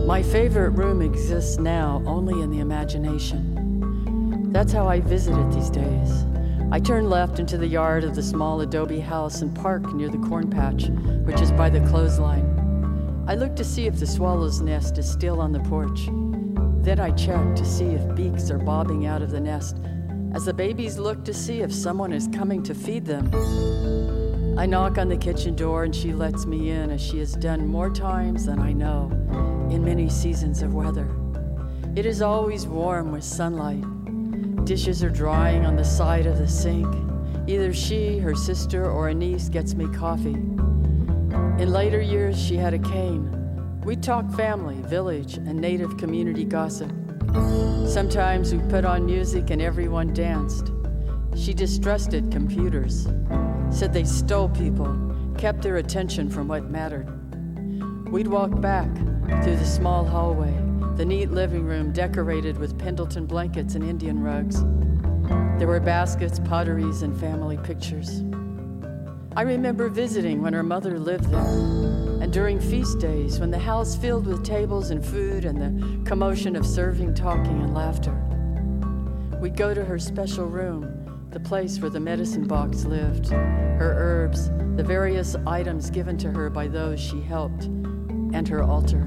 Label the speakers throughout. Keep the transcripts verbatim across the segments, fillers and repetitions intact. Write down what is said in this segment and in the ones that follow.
Speaker 1: My favorite room exists now only in the imagination. That's how I visit it these days. I turn left into the yard of the small adobe house and park near the corn patch, which is by the clothesline. I look to see if the swallow's nest is still on the porch. Then I check to see if beaks are bobbing out of the nest, as the babies look to see if someone is coming to feed them. I knock on the kitchen door and she lets me in, as she has done more times than I know in many seasons of weather. It is always warm with sunlight. Dishes are drying on the side of the sink. Either she, her sister, or a niece gets me coffee. In later years, she had a cane. We talk family, village, and native community gossip. Sometimes we put on music and everyone danced. She distrusted computers, said they stole people, kept their attention from what mattered. We'd walk back through the small hallway, the neat living room decorated with Pendleton blankets and Indian rugs. There were baskets, potteries, and family pictures. I remember visiting when her mother lived there, and during feast days when the house filled with tables and food and the commotion of serving, talking, and laughter. We'd go to her special room, the place where the medicine box lived, her herbs, the various items given to her by those she helped, and her altar.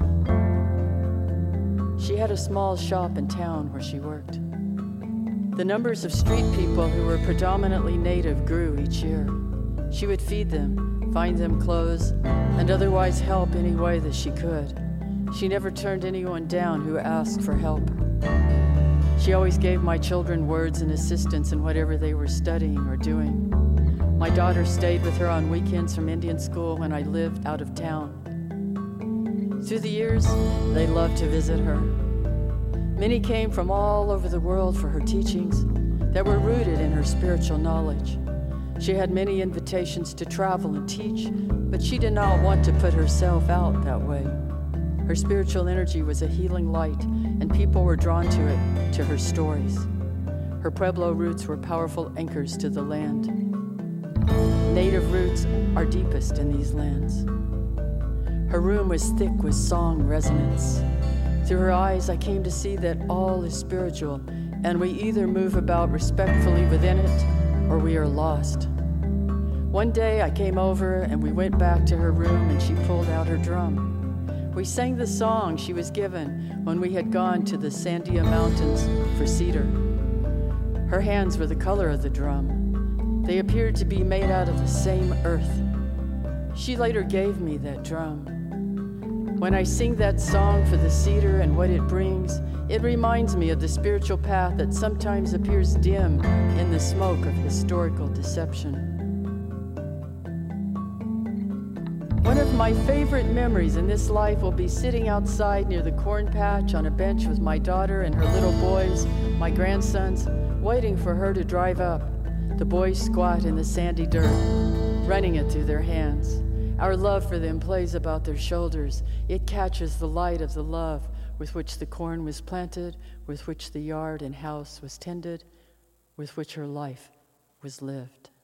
Speaker 1: She had a small shop in town where she worked. The numbers of street people who were predominantly native grew each year. She would feed them, find them clothes, and otherwise help any way that she could. She never turned anyone down who asked for help. She always gave my children words and assistance in whatever they were studying or doing. My daughter stayed with her on weekends from Indian school when I lived out of town. Through the years, they loved to visit her. Many came from all over the world for her teachings that were rooted in her spiritual knowledge. She had many invitations to travel and teach, but she did not want to put herself out that way. Her spiritual energy was a healing light, and people were drawn to it, to her stories. Her Pueblo roots were powerful anchors to the land. Native roots are deepest in these lands. Her room was thick with song resonance. Through her eyes, I came to see that all is spiritual, and we either move about respectfully within it, or we are lost. One day I came over and we went back to her room and she pulled out her drum. We sang the song she was given when we had gone to the Sandia Mountains for cedar. Her hands were the color of the drum. They appeared to be made out of the same earth. She later gave me that drum. When I sing that song for the cedar and what it brings, it reminds me of the spiritual path that sometimes appears dim in the smoke of historical deception. One of my favorite memories in this life will be sitting outside near the corn patch on a bench with my daughter and her little boys, my grandsons, waiting for her to drive up. The boys squat in the sandy dirt, running it through their hands. Our love for them plays about their shoulders. It catches the light of the love with which the corn was planted, with which the yard and house was tended, with which her life was lived.